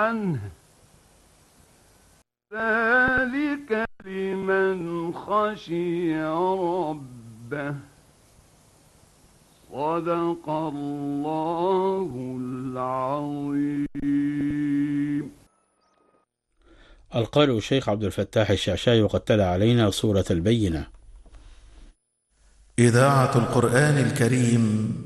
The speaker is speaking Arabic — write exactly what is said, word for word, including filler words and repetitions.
عنه ذلك لمن خشي ربه صدق الله العظيم. القارئ الشيخ عبد الفتاح الشعشاي، وقد تلا علينا سورة البينة. إذاعة القرآن الكريم